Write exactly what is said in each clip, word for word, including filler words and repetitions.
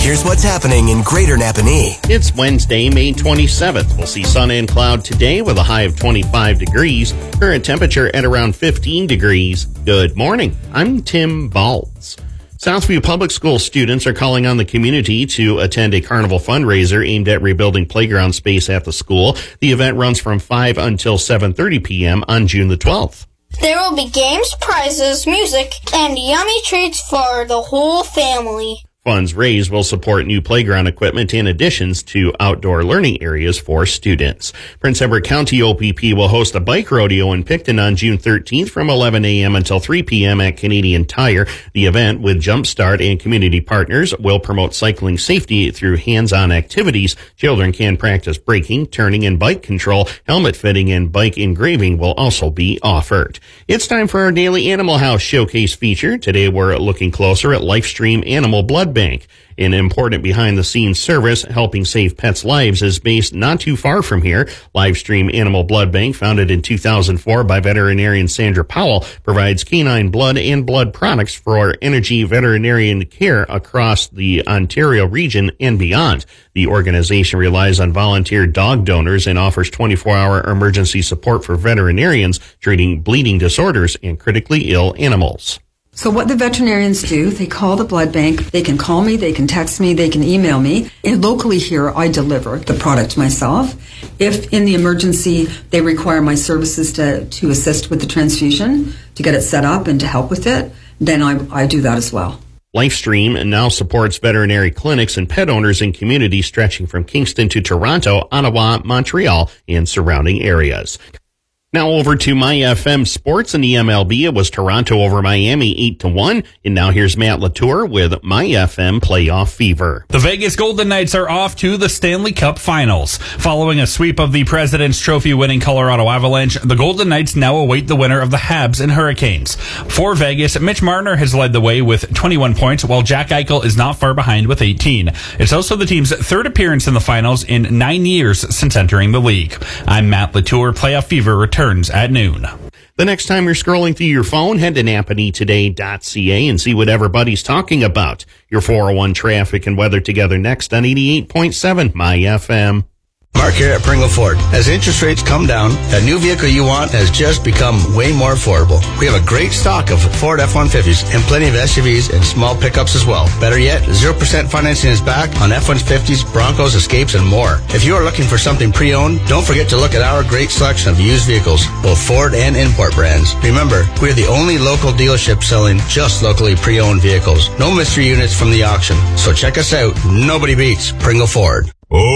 Here's what's happening in Greater Napanee. It's Wednesday, May twenty-seventh. We'll see sun and cloud today with a high of twenty-five degrees. Current temperature at around fifteen degrees. Good morning. I'm Tim Baltz. Southview Public School students are calling on the community to attend a carnival fundraiser aimed at rebuilding playground space at the school. The event runs from five until seven thirty p.m. on June the twelfth. There will be games, prizes, music, and yummy treats for the whole family. Funds raised will support new playground equipment and additions to outdoor learning areas for students. Prince Edward County O P P will host a bike rodeo in Picton on June thirteenth from eleven a.m. until three p.m. at Canadian Tire. The event, with Jumpstart and community partners, will promote cycling safety through hands-on activities. Children can practice braking, turning, and bike control. Helmet fitting and bike engraving will also be offered. It's time for our daily Animal House Showcase feature. Today we're looking closer at LifeStream Animal Blood Bank. An important behind-the-scenes service helping save pets' lives is based not too far from here. LifeStream Animal Blood Bank, founded in two thousand four by veterinarian Sandra Powell, provides canine blood and blood products for energy veterinarian care across the Ontario region and beyond. The organization relies on volunteer dog donors and offers twenty-four hour emergency support for veterinarians treating bleeding disorders and critically ill animals. So what the veterinarians do, they call the blood bank. They can call me, they can text me, they can email me. And locally here, I deliver the product myself. If in the emergency they require my services to, to assist with the transfusion, to get it set up and to help with it, then I, I do that as well. LifeStream now supports veterinary clinics and pet owners in communities stretching from Kingston to Toronto, Ottawa, Montreal, and surrounding areas. Now over to My F M Sports in the M L B. It was Toronto over Miami eight to one. And now here's Matt Latour with My F M Playoff Fever. The Vegas Golden Knights are off to the Stanley Cup Finals. Following a sweep of the President's Trophy winning Colorado Avalanche, the Golden Knights now await the winner of the Habs and Hurricanes. For Vegas, Mitch Marner has led the way with twenty-one points, while Jack Eichel is not far behind with eighteen. It's also the team's third appearance in the finals in nine years since entering the league. I'm Matt Latour. Playoff Fever returns at noon. The next time you're scrolling through your phone, head to Napanee Today dot C A and see what everybody's talking about. Your four oh one traffic and weather together next on eighty-eight point seven My F M. Mark here at Pringle Ford. As interest rates come down, that new vehicle you want has just become way more affordable. We have a great stock of Ford F one fifties and plenty of S U Vs and small pickups as well. Better yet, zero percent financing is back on F one fifties, Broncos, Escapes, and more. If you are looking for something pre-owned, don't forget to look at our great selection of used vehicles, both Ford and import brands. Remember, we are the only local dealership selling just locally pre-owned vehicles. No mystery units from the auction. So check us out. Nobody beats Pringle Ford.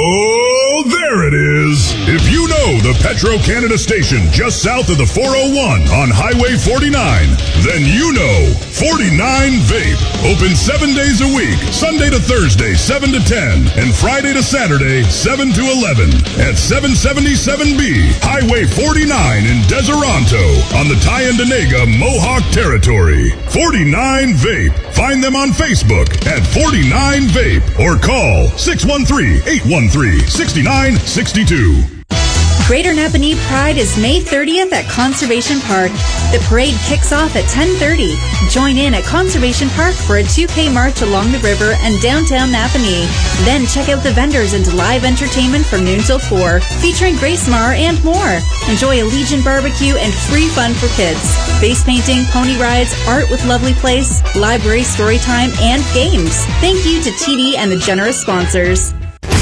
Oh, there it is. If you know the Petro-Canada station just south of the four oh one on Highway forty-nine, then you know forty-nine Vape. Open seven days a week, Sunday to Thursday, seven to ten, and Friday to Saturday, seven to eleven, at seven seventy-seven B, Highway forty-nine in Deseronto, on the Tyendinaga Mohawk Territory. forty-nine Vape. Find them on Facebook at forty-nine Vape or call six one three, eight one three, six nine six two. Greater Napanee Pride is May thirtieth at Conservation Park. The parade kicks off at ten thirty. Join in at Conservation Park for a two K march along the river and downtown Napanee. Then check out the vendors and live entertainment from noon till four, featuring Grace Marr and more. Enjoy a Legion barbecue and free fun for kids. Face painting, pony rides, art with Lovely Place, library story time, and games. Thank you to T D and the generous sponsors.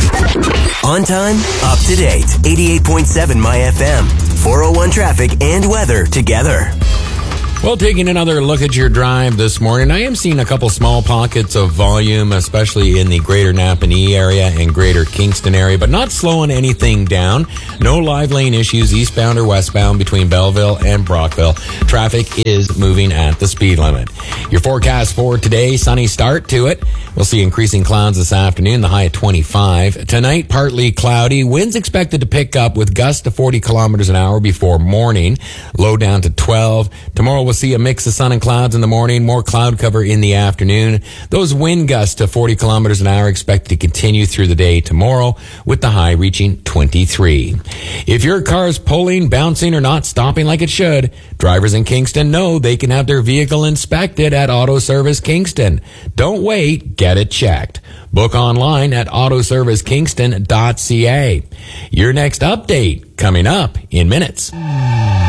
On time, up to date. eighty-eight point seven My F M. four oh one traffic and weather together. Well, taking another look at your drive this morning, I am seeing a couple small pockets of volume, especially in the Greater Napanee area and Greater Kingston area, but not slowing anything down. No live lane issues eastbound or westbound between Belleville and Brockville. Traffic is moving at the speed limit. Your forecast for today, sunny start to it. We'll see increasing clouds this afternoon, the high at twenty-five. Tonight, partly cloudy. Winds expected to pick up with gusts to forty kilometers an hour before morning. Low down to twelve. Tomorrow with we'll see a mix of sun and clouds in the morning, more cloud cover in the afternoon. Those wind gusts to forty kilometers an hour expected to continue through the day tomorrow, with the high reaching twenty-three. If your car is pulling, bouncing, or not stopping like it should, drivers in Kingston know they can have their vehicle inspected at Auto Service Kingston. Don't wait, get it checked. Book online at auto service kingston dot c a. Your next update coming up in minutes.